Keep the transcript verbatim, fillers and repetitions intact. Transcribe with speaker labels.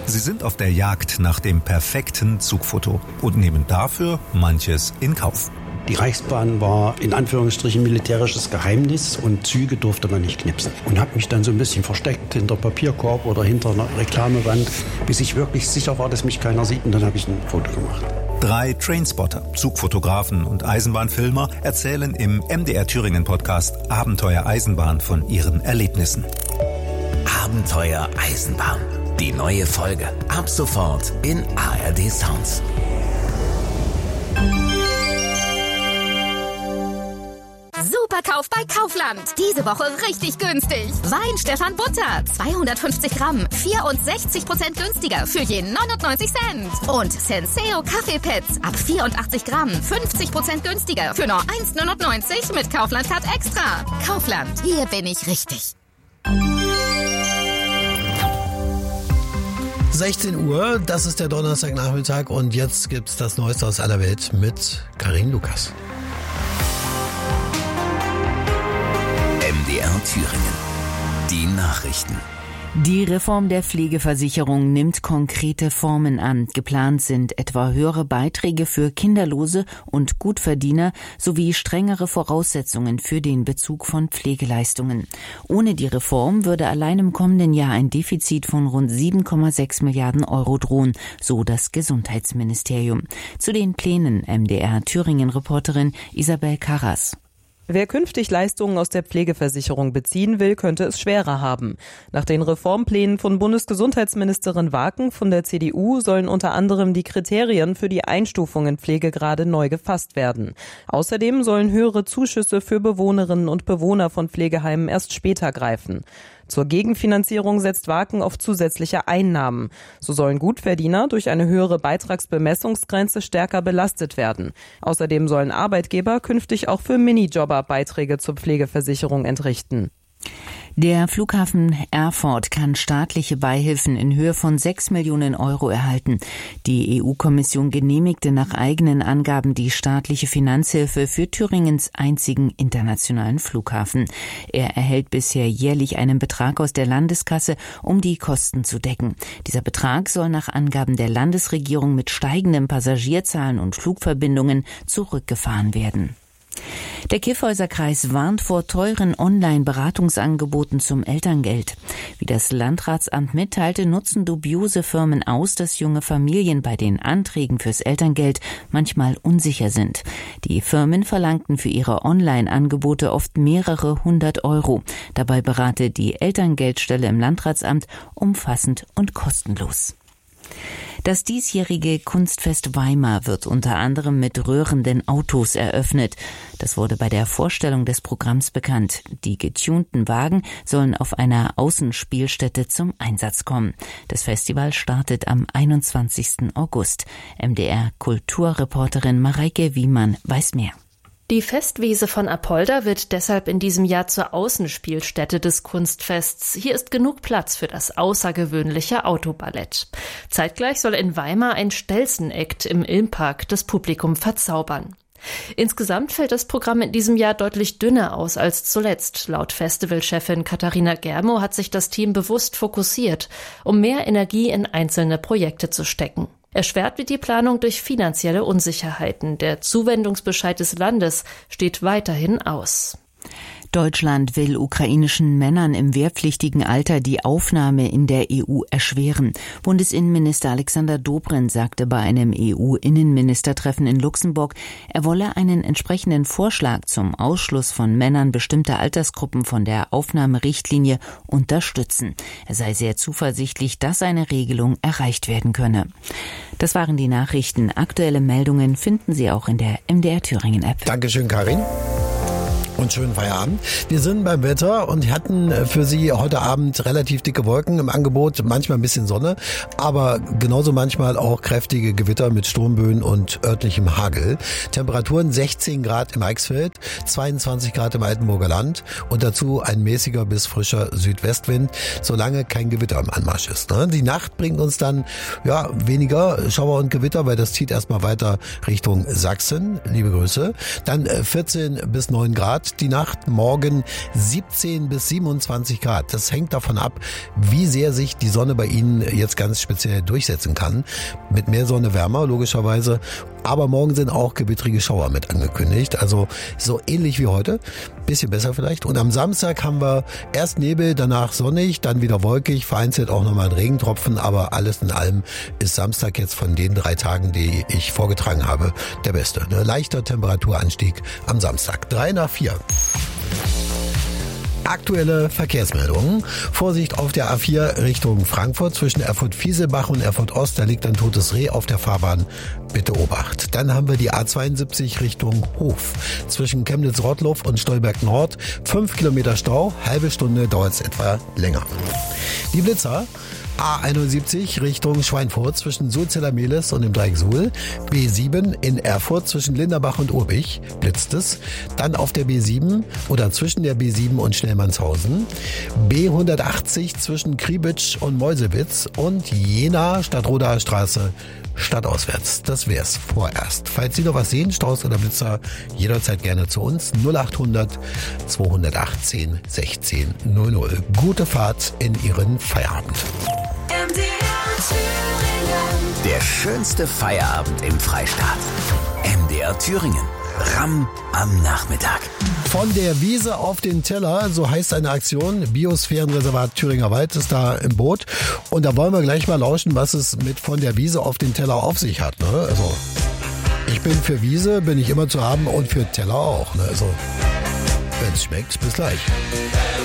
Speaker 1: Sie sind auf der Jagd nach dem perfekten Zugfoto und nehmen dafür manches in Kauf.
Speaker 2: Die Reichsbahn war in Anführungsstrichen militärisches Geheimnis und Züge durfte man nicht knipsen. Und habe mich dann so ein bisschen versteckt hinter Papierkorb oder hinter einer Reklamewand, bis ich wirklich sicher war, dass mich keiner sieht, und dann habe ich ein Foto gemacht.
Speaker 1: Drei Trainspotter, Zugfotografen und Eisenbahnfilmer erzählen im M D R Thüringen Podcast Abenteuer Eisenbahn von ihren Erlebnissen.
Speaker 3: Abenteuer Eisenbahn. Die neue Folge. Ab sofort in A R D Sounds.
Speaker 4: Superkauf bei Kaufland. Diese Woche richtig günstig. Wein Stefan Butter, zweihundertfünfzig Gramm, vierundsechzig Prozent günstiger für je neunundneunzig Cent. Und Senseo Kaffeepads ab vierundachtzig Gramm, fünfzig Prozent günstiger für nur eins neunundneunzig mit Kaufland Card Extra. Kaufland, hier bin ich richtig.
Speaker 5: sechzehn Uhr, das ist der Donnerstagnachmittag und jetzt gibt's das Neueste aus aller Welt mit Karin Lukas.
Speaker 3: M D R Thüringen. Die Nachrichten.
Speaker 6: Die Reform der Pflegeversicherung nimmt konkrete Formen an. Geplant sind etwa höhere Beiträge für Kinderlose und Gutverdiener sowie strengere Voraussetzungen für den Bezug von Pflegeleistungen. Ohne die Reform würde allein im kommenden Jahr ein Defizit von rund sieben Komma sechs Milliarden Euro drohen, so das Gesundheitsministerium. Zu den Plänen M D R Thüringen-Reporterin Isabel Karras.
Speaker 7: Wer künftig Leistungen aus der Pflegeversicherung beziehen will, könnte es schwerer haben. Nach den Reformplänen von Bundesgesundheitsministerin Waken von der C D U sollen unter anderem die Kriterien für die Einstufung in Pflegegrade neu gefasst werden. Außerdem sollen höhere Zuschüsse für Bewohnerinnen und Bewohner von Pflegeheimen erst später greifen. Zur Gegenfinanzierung setzt Waken auf zusätzliche Einnahmen. So sollen Gutverdiener durch eine höhere Beitragsbemessungsgrenze stärker belastet werden. Außerdem sollen Arbeitgeber künftig auch für Minijobber Beiträge zur Pflegeversicherung entrichten.
Speaker 6: Der Flughafen Erfurt kann staatliche Beihilfen in Höhe von sechs Millionen Euro erhalten. Die E U-Kommission genehmigte nach eigenen Angaben die staatliche Finanzhilfe für Thüringens einzigen internationalen Flughafen. Er erhält bisher jährlich einen Betrag aus der Landeskasse, um die Kosten zu decken. Dieser Betrag soll nach Angaben der Landesregierung mit steigenden Passagierzahlen und Flugverbindungen zurückgefahren werden. Der Kyffhäuser-Kreis warnt vor teuren Online-Beratungsangeboten zum Elterngeld. Wie das Landratsamt mitteilte, nutzen dubiose Firmen aus, dass junge Familien bei den Anträgen fürs Elterngeld manchmal unsicher sind. Die Firmen verlangten für ihre Online-Angebote oft mehrere hundert Euro. Dabei berate die Elterngeldstelle im Landratsamt umfassend und kostenlos. Das diesjährige Kunstfest Weimar wird unter anderem mit rührenden Autos eröffnet. Das wurde bei der Vorstellung des Programms bekannt. Die getunten Wagen sollen auf einer Außenspielstätte zum Einsatz kommen. Das Festival startet am einundzwanzigsten August. M D R-Kulturreporterin Mareike Wiemann weiß mehr.
Speaker 8: Die Festwiese von Apolda wird deshalb in diesem Jahr zur Außenspielstätte des Kunstfests. Hier ist genug Platz für das außergewöhnliche Autoballett. Zeitgleich soll in Weimar ein Stelzen-Act im Ilmpark das Publikum verzaubern. Insgesamt fällt das Programm in diesem Jahr deutlich dünner aus als zuletzt. Laut Festivalchefin Katharina Germo hat sich das Team bewusst fokussiert, um mehr Energie in einzelne Projekte zu stecken. Erschwert wird die Planung durch finanzielle Unsicherheiten. Der Zuwendungsbescheid des Landes steht weiterhin aus.
Speaker 6: Deutschland will ukrainischen Männern im wehrpflichtigen Alter die Aufnahme in der E U erschweren. Bundesinnenminister Alexander Dobrindt sagte bei einem E U-Innenministertreffen in Luxemburg, er wolle einen entsprechenden Vorschlag zum Ausschluss von Männern bestimmter Altersgruppen von der Aufnahmerichtlinie unterstützen. Er sei sehr zuversichtlich, dass eine Regelung erreicht werden könne. Das waren die Nachrichten. Aktuelle Meldungen finden Sie auch in der M D R Thüringen App.
Speaker 5: Dankeschön, Karin. Und schönen Feierabend. Wir sind beim Wetter und hatten für Sie heute Abend relativ dicke Wolken im Angebot, manchmal ein bisschen Sonne, aber genauso manchmal auch kräftige Gewitter mit Sturmböen und örtlichem Hagel. Temperaturen sechzehn Grad im Eichsfeld, zweiundzwanzig Grad im Altenburger Land und dazu ein mäßiger bis frischer Südwestwind, solange kein Gewitter im Anmarsch ist. Die Nacht bringt uns dann ja weniger Schauer und Gewitter, weil das zieht erstmal weiter Richtung Sachsen. Liebe Grüße. Dann vierzehn bis neun Grad die Nacht, morgen siebzehn bis siebenundzwanzig Grad. Das hängt davon ab, wie sehr sich die Sonne bei Ihnen jetzt ganz speziell durchsetzen kann. Mit mehr Sonne wärmer, logischerweise. Aber morgen sind auch gewittrige Schauer mit angekündigt. Also so ähnlich wie heute. Bisschen besser vielleicht. Und am Samstag haben wir erst Nebel, danach sonnig, dann wieder wolkig, vereinzelt auch nochmal ein Regentropfen. Aber alles in allem ist Samstag jetzt von den drei Tagen, die ich vorgetragen habe, der beste. Ein leichter Temperaturanstieg am Samstag. Drei nach vier. Aktuelle Verkehrsmeldungen. Vorsicht auf der A vier Richtung Frankfurt zwischen Erfurt-Fieselbach und Erfurt-Ost. Da liegt ein totes Reh auf der Fahrbahn. Bitte Obacht. Dann haben wir die A zweiundsiebzig Richtung Hof. Zwischen Chemnitz-Rottloff und Stolberg-Nord. Fünf Kilometer Stau. Halbe Stunde dauert es etwa länger. Die Blitzer. A einundsiebzig Richtung Schweinfurt zwischen Sulzeller-Mehlis und dem Dreieck Suhl. B sieben in Erfurt zwischen Linderbach und Urbich blitzt es. Dann auf der B sieben oder zwischen der B sieben und Schnellmannshausen. B hundertachtzig zwischen Kriebitsch und Meuselwitz und Jena Stadtrodaer Straße stadtauswärts. Das wär's vorerst. Falls Sie noch was sehen, Staus oder Blitzer, jederzeit gerne zu uns. null achthundert zweihundertachtzehn sechzehn null null. Gute Fahrt in Ihren Feierabend.
Speaker 3: Der schönste Feierabend im Freistaat. M D R Thüringen. Ramm am Nachmittag.
Speaker 5: Von der Wiese auf den Teller, so heißt eine Aktion. Biosphärenreservat Thüringer Wald ist da im Boot. Und da wollen wir gleich mal lauschen, was es mit von der Wiese auf den Teller auf sich hat. Ne? Also ich bin für Wiese, bin ich immer zu haben und für Teller auch. Ne? Also wenn es schmeckt, bis gleich.